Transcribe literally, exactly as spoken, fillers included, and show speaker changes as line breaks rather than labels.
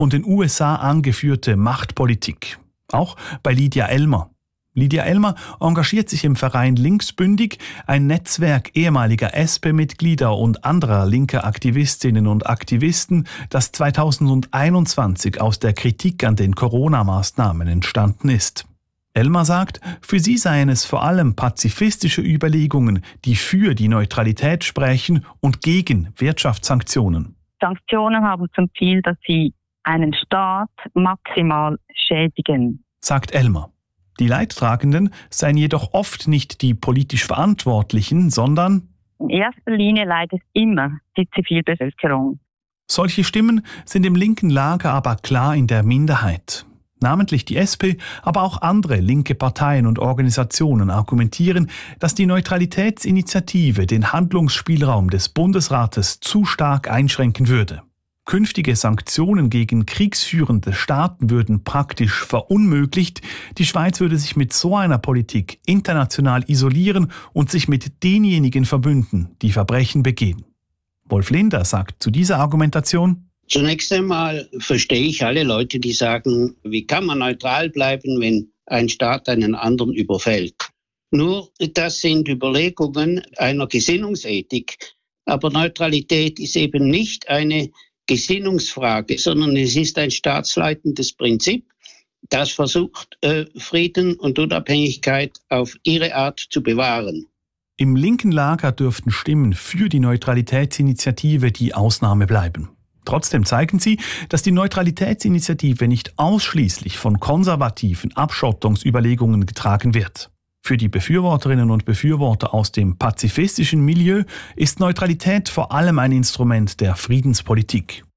und den U S A angeführte Machtpolitik. Auch bei Lydia Elmer. Lydia Elmer engagiert sich im Verein Linksbündig, ein Netzwerk ehemaliger S P-Mitglieder und anderer linker Aktivistinnen und Aktivisten, das zweitausendeinundzwanzig aus der Kritik an den Corona-Maßnahmen entstanden ist. Elmer sagt, für sie seien es vor allem pazifistische Überlegungen, die für die Neutralität sprechen und gegen Wirtschaftssanktionen.
Sanktionen haben zum Ziel, dass sie einen Staat maximal schädigen,
sagt Elmer. Die Leidtragenden seien jedoch oft nicht die politisch Verantwortlichen, sondern
in erster Linie leidet immer die Zivilbevölkerung.
Solche Stimmen sind im linken Lager aber klar in der Minderheit. Namentlich die S P, aber auch andere linke Parteien und Organisationen argumentieren, dass die Neutralitätsinitiative den Handlungsspielraum des Bundesrates zu stark einschränken würde. Künftige Sanktionen gegen kriegsführende Staaten würden praktisch verunmöglicht. Die Schweiz würde sich mit so einer Politik international isolieren und sich mit denjenigen verbünden, die Verbrechen begehen. Wolf Linder sagt zu dieser Argumentation:
Zunächst einmal verstehe ich alle Leute, die sagen, wie kann man neutral bleiben, wenn ein Staat einen anderen überfällt. Nur, das sind Überlegungen einer Gesinnungsethik. Aber Neutralität ist eben nicht eine Gesinnungsfrage, sondern es ist ein staatsleitendes Prinzip, das versucht, äh, Frieden und Unabhängigkeit auf ihre Art zu bewahren.
Im linken Lager dürften Stimmen für die Neutralitätsinitiative die Ausnahme bleiben. Trotzdem zeigen sie, dass die Neutralitätsinitiative nicht ausschließlich von konservativen Abschottungsüberlegungen getragen wird. Für die Befürworterinnen und Befürworter aus dem pazifistischen Milieu ist Neutralität vor allem ein Instrument der Friedenspolitik.